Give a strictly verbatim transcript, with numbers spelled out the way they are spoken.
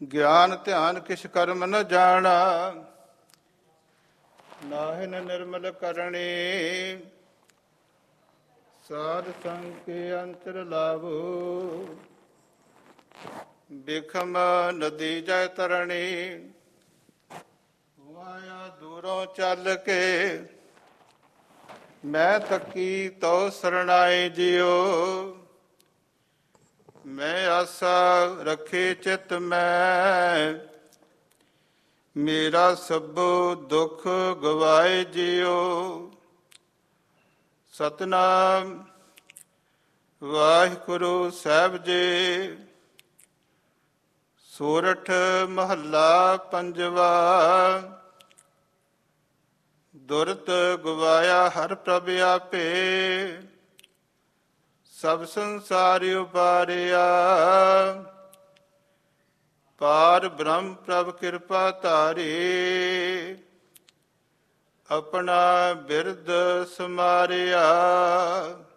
ਗਿਆਨ ਧਿਆਨ ਕਿਛ ਕਰਮ ਨ ਜਾਣਾ, ਨਾਹਿਨ ਨਿਰਮਲ ਕਰਣੀ। ਸਾਧ ਸੰਗ ਕੇ ਅੰਤਰ ਲਾਵੋ, ਬਿਖਮ ਨਦੀ ਜੈ ਤਰਣੀ। ਆਇਆ ਦੂਰੋਂ ਚੱਲ ਕੇ, ਮੈਂ ਤੱਕੀ ਤੋ ਸਰਣਾਏ ਜਿਉ। ਮੈਂ ਆਸਾ ਰੱਖੇ ਚਿਤ ਮੈਂ, ਮੇਰਾ ਸਭੋ ਦੁੱਖ ਗਵਾਏ ਜਿਉ। ਸਤਿਨਾਮ ਵਾਹਿਗੁਰੂ ਸਾਹਿਬ ਜੀ। ਸੋਰਠ ਮਹੱਲਾ ਪੰਜਵਾ। ਦੁਰਤ ਗਵਾਇਆ ਹਰ ਪ੍ਰਭ ਆਪੇ, ਸਭ ਸੰਸਾਰ ਉਬਾਰਿਆ। ਪਾਰ ਬ੍ਰਹਮ ਪ੍ਰਭ ਕਿਰਪਾ ਧਾਰੀ, ਆਪਣਾ ਬਿਰਦ ਸਮਾਰਿਆ।